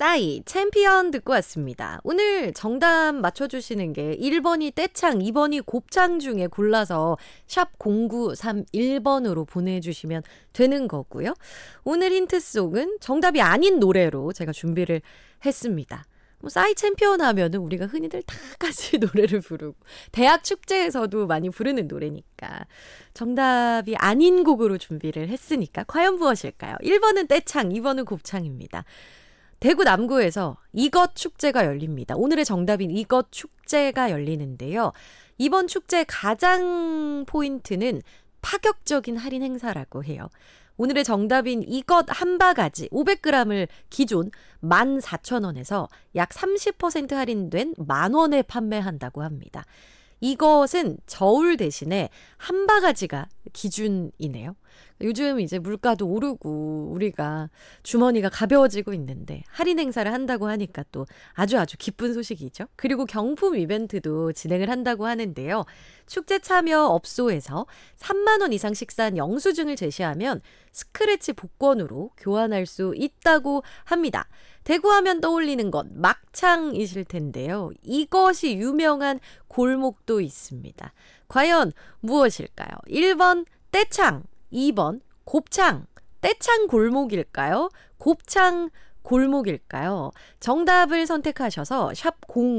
싸이 챔피언 듣고 왔습니다. 오늘 정답 맞춰주시는 게 1번이 떼창, 2번이 곱창 중에 골라서 샵 0931번으로 보내주시면 되는 거고요. 오늘 힌트송은 정답이 아닌 노래로 제가 준비를 했습니다. 뭐 싸이 챔피언 하면은 우리가 흔히들 다 같이 노래를 부르고 대학 축제에서도 많이 부르는 노래니까 정답이 아닌 곡으로 준비를 했으니까 과연 무엇일까요? 1번은 떼창, 2번은 곱창입니다. 대구 남구에서 이것 축제가 열립니다. 오늘의 정답인 이것 축제가 열리는데요. 이번 축제의 가장 포인트는 파격적인 할인 행사라고 해요. 오늘의 정답인 이것 한 바가지 500g을 기존 14,000원에서 약 30% 할인된 10,000원에 판매한다고 합니다. 이것은 저울 대신에 한 바가지가 기준이네요. 요즘 이제 물가도 오르고 우리가 주머니가 가벼워지고 있는데 할인 행사를 한다고 하니까 또 아주 기쁜 소식이죠. 그리고 경품 이벤트도 진행을 한다고 하는데요. 축제 참여 업소에서 3만 원 이상 식사한 영수증을 제시하면 스크래치 복권으로 교환할 수 있다고 합니다. 대구하면 떠올리는 것 막창이실 텐데요. 이것이 유명한 골목도 있습니다. 과연 무엇일까요? 1번 떼창, 2번 곱창. 떼창 골목일까요? 곱창 골목일까요? 정답을 선택하셔서 샵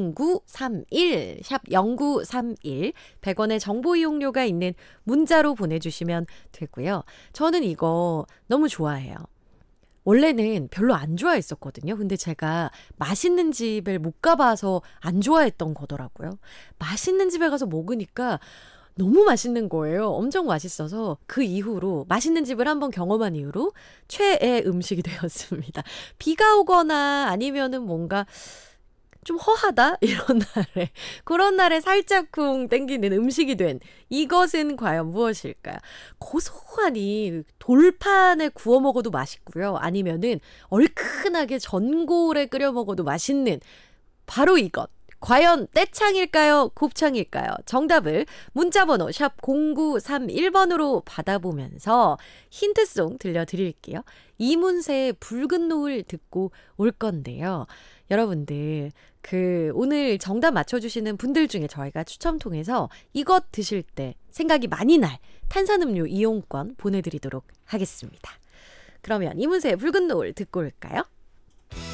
0931, 샵 0931, 100원의 정보 이용료가 있는 문자로 보내주시면 되고요. 저는 이거 너무 좋아해요. 원래는 별로 안 좋아했었거든요. 근데 제가 맛있는 집을 못 가봐서 안 좋아했던 거더라고요. 맛있는 집에 가서 먹으니까 너무 맛있는 거예요. 엄청 맛있어서 그 이후로 맛있는 집을 한번 경험한 이후로 최애 음식이 되었습니다. 비가 오거나 아니면은 뭔가 좀 허하다? 이런 날에 그런 날에 살짝쿵 땡기는 음식이 된 이것은 과연 무엇일까요? 고소하니 돌판에 구워 먹어도 맛있고요. 아니면은 얼큰하게 전골에 끓여 먹어도 맛있는 바로 이것. 과연 떼창일까요? 곱창일까요? 정답을 문자번호 샵 0931번으로 받아보면서 힌트송 들려드릴게요. 이문세의 붉은 노을 듣고 올 건데요. 여러분들 오늘 정답 맞춰주시는 분들 중에 저희가 추첨 통해서 이것 드실 때 생각이 많이 날 탄산음료 이용권 보내드리도록 하겠습니다. 그러면 이문세의 붉은 노을 듣고 올까요?